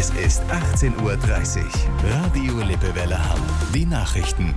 Es ist 18:30 Uhr. Radio Lippewelle Hamm. Die Nachrichten.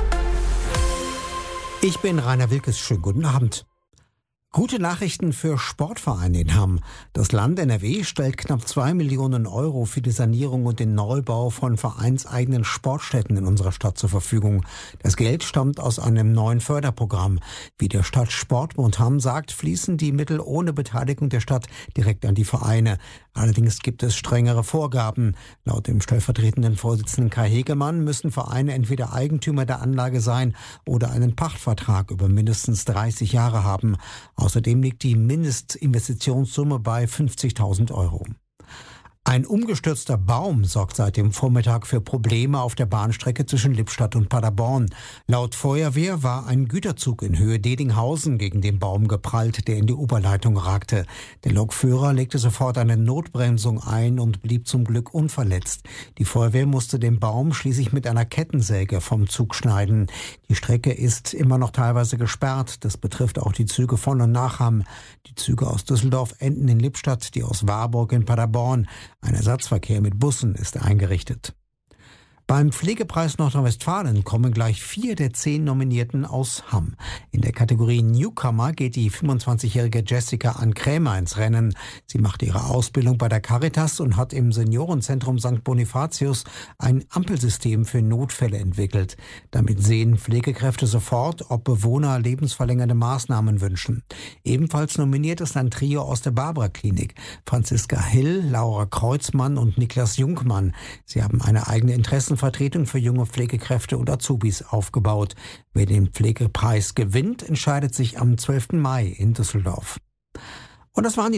Ich bin Rainer Wilkes. Schönen guten Abend. Gute Nachrichten für Sportvereine in Hamm. Das Land NRW stellt knapp 2 Millionen Euro für die Sanierung und den Neubau von vereinseigenen Sportstätten in unserer Stadt zur Verfügung. Das Geld stammt aus einem neuen Förderprogramm. Wie der Stadtsportbund Hamm sagt, fließen die Mittel ohne Beteiligung der Stadt direkt an die Vereine. Allerdings gibt es strengere Vorgaben. Laut dem stellvertretenden Vorsitzenden Kai Hegemann müssen Vereine entweder Eigentümer der Anlage sein oder einen Pachtvertrag über mindestens 30 Jahre haben. Außerdem liegt die Mindestinvestitionssumme bei 50.000 Euro. Ein umgestürzter Baum sorgt seit dem Vormittag für Probleme auf der Bahnstrecke zwischen Lippstadt und Paderborn. Laut Feuerwehr war ein Güterzug in Höhe Dedinghausen gegen den Baum geprallt, der in die Oberleitung ragte. Der Lokführer legte sofort eine Notbremsung ein und blieb zum Glück unverletzt. Die Feuerwehr musste den Baum schließlich mit einer Kettensäge vom Zug schneiden. Die Strecke ist immer noch teilweise gesperrt. Das betrifft auch die Züge von und nach Hamm. Die Züge aus Düsseldorf enden in Lippstadt, die aus Warburg in Paderborn. Ein Ersatzverkehr mit Bussen ist eingerichtet. Beim Pflegepreis Nordrhein-Westfalen kommen gleich 4 der 10 Nominierten aus Hamm. In der Kategorie Newcomer geht die 25-jährige Jessica Ann Krämer ins Rennen. Sie macht ihre Ausbildung bei der Caritas und hat im Seniorenzentrum St. Bonifatius ein Ampelsystem für Notfälle entwickelt. Damit sehen Pflegekräfte sofort, ob Bewohner lebensverlängernde Maßnahmen wünschen. Ebenfalls nominiert ist ein Trio aus der Barbara-Klinik. Franziska Hill, Laura Kreuzmann und Niklas Junkmann. Sie haben eine eigene Interessenvertretung für junge Pflegekräfte und Azubis aufgebaut. Wer den Pflegepreis gewinnt, entscheidet sich am 12. Mai in Düsseldorf. Und das waren die